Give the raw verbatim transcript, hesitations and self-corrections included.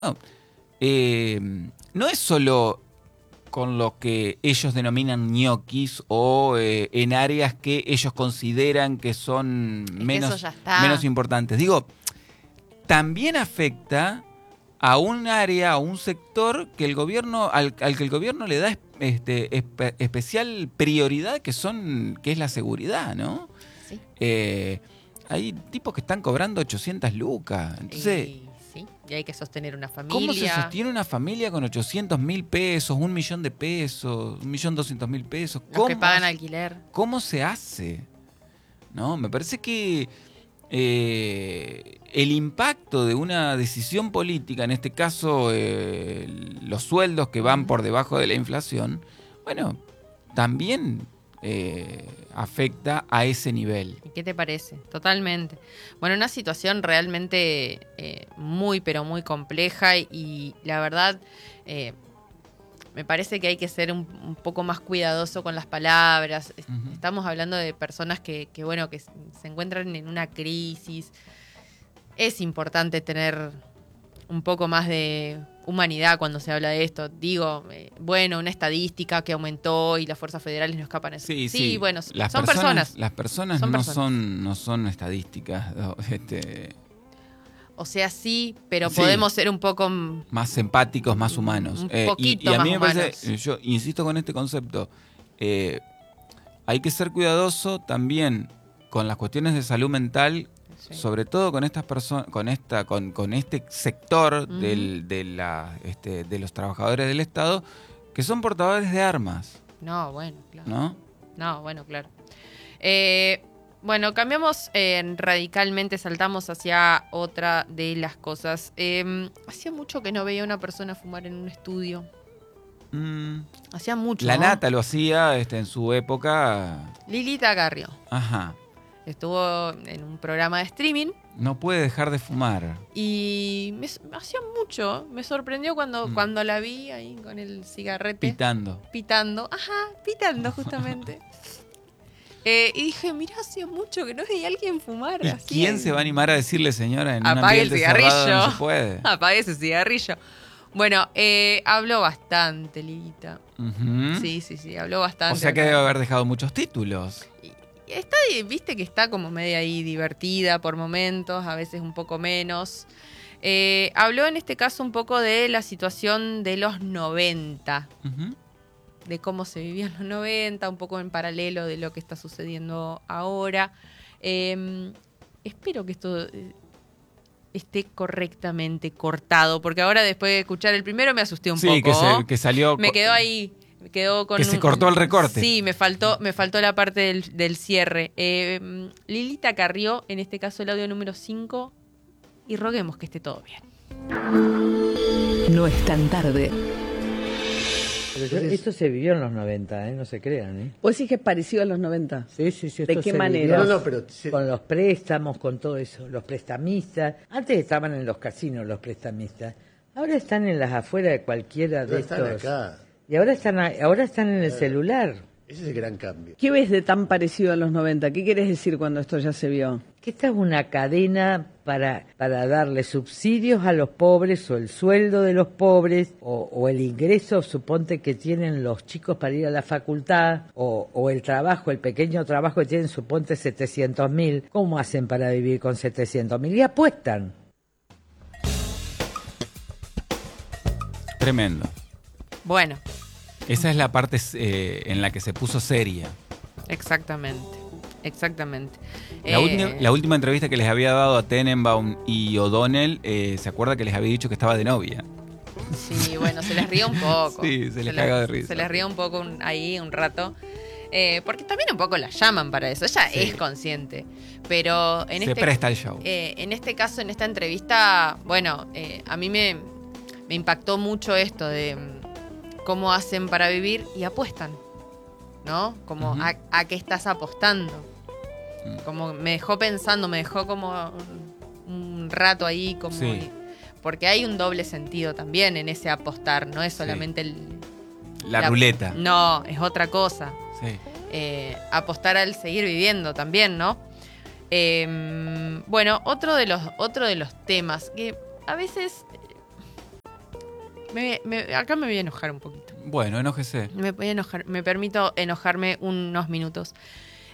No, eh, no es solo con lo que ellos denominan ñoquis o eh, en áreas que ellos consideran que son Es menos, que eso ya está. menos importantes. Digo, también afecta a un área, a un sector que el gobierno, al, al que el gobierno le da este, espe, especial prioridad, que son, que es la seguridad, ¿no? Sí. Eh, hay tipos que están cobrando ochocientas lucas. Entonces, y, sí, y hay que sostener una familia. ¿cómo se sostiene una familia con ochocientos mil pesos, un millón de pesos, un millón doscientos mil pesos? Los que pagan alquiler. ¿Cómo se hace? ¿No? Me parece que eh, el impacto de una decisión política, en este caso eh, los sueldos que van por debajo de la inflación, bueno, también eh, afecta a ese nivel. ¿Qué te parece? Totalmente. Bueno, una situación realmente eh, muy, pero muy compleja y la verdad eh, me parece que hay que ser un, un poco más cuidadoso con las palabras. Uh-huh. Estamos hablando de personas que, que, bueno, que se encuentran en una crisis. Es importante tener un poco más de humanidad cuando se habla de esto. Digo, eh, bueno, una estadística que aumentó y las fuerzas federales no escapan a eso. Sí, sí, sí. bueno, las son personas, personas. Las personas, son no, personas. Son, no son estadísticas. Este... O sea, sí, pero sí, podemos ser un poco más empáticos, más humanos. Un eh, poquito y, y a más mí me humanos. parece, yo insisto con este concepto, eh, hay que ser cuidadoso también con las cuestiones de salud mental, sí. sobre todo con estas personas, con esta, con, con este sector uh-huh. del, de la, este, de los trabajadores del Estado, que son portadores de armas. No, bueno, claro. ¿No? No, bueno, claro. Eh, Bueno, cambiamos eh, radicalmente, saltamos hacia otra de las cosas. Eh, hacía mucho que no veía a una persona fumar en un estudio. Mm, hacía mucho. La ¿no? Nata lo hacía este, en su época. Lilita Carrió. Ajá. Estuvo en un programa de streaming. No puede dejar de fumar. Y me, me hacía mucho. Me sorprendió cuando, mm. cuando la vi ahí con el cigarrete. Pitando. Pitando. Ajá, pitando justamente. Eh, y dije, mirá, hacía mucho que no veía a alguien fumar. ¿Y así quién en... se va a animar a decirle, señora, en Apague un ambiente el cigarrillo. cerrado no se puede? Apague ese cigarrillo. Bueno, eh, habló bastante, Lilita. Uh-huh. Sí, sí, sí, habló bastante. O sea que debe haber dejado muchos títulos. Y, y está, viste que está como media ahí divertida por momentos, a veces un poco menos. Eh, habló en este caso un poco de la situación de los noventa. Uh-huh. De cómo se vivía en los noventa, un poco en paralelo de lo que está sucediendo ahora. Eh, espero que esto eh, esté correctamente cortado, porque ahora después de escuchar el primero me asusté un sí, poco. Sí, que, se, que salió... Me quedó ahí, me quedó con... Que un, se cortó el recorte. Sí, me faltó, me faltó la parte del, del cierre. Eh, Lilita Carrió, en este caso el audio número cinco, y roguemos que esté todo bien. No es tan tarde. Pero yo, esto se vivió en los noventa, ¿eh? No se crean, ¿eh? ¿Vos decís que es parecido a los noventa? Sí, sí, sí. ¿De qué manera? No, no, pero se... Con los préstamos, con todo eso, los prestamistas. Antes estaban en los casinos los prestamistas. Ahora están en las afueras de cualquiera de estos. Están acá. Y ahora están, ahora están en el celular. Ese es el gran cambio. ¿Qué ves de tan parecido a los noventa? ¿Qué querés decir cuando esto ya se vio? Que esta es una cadena para, para darle subsidios a los pobres o el sueldo de los pobres o, o el ingreso, suponte, que tienen los chicos para ir a la facultad o, o el trabajo, el pequeño trabajo que tienen, suponte, setecientos mil. ¿Cómo hacen para vivir con setecientos mil? Y apuestan. Tremendo. Bueno. Esa es la parte eh, en la que se puso seria. Exactamente, exactamente. La, eh, última, la última entrevista que les había dado a Tenenbaum y O'Donnell, eh, ¿se acuerda que les había dicho que estaba de novia? Sí, bueno, se les ríe un poco. Sí, se les se caga les, de risa. Se les ríe un poco un, ahí un rato. Eh, porque también un poco la llaman para eso. Ella sí. es consciente. Pero en se este, presta el show. Eh, en este caso, en esta entrevista, bueno, eh, a mí me, me impactó mucho esto de cómo hacen para vivir y apuestan, ¿no? Como uh-huh. a, a qué estás apostando. Uh-huh. Como me dejó pensando, me dejó como un, un rato ahí, como sí. porque hay un doble sentido también en ese apostar, no es solamente sí. el la, la ruleta. No, es otra cosa. Sí. Eh, apostar al seguir viviendo también, ¿no? Eh, bueno, otro de los otro de los temas que a veces Me- me- acá me voy a enojar un poquito. Bueno, enójese. Me voy a enojar, me permito enojarme unos minutos.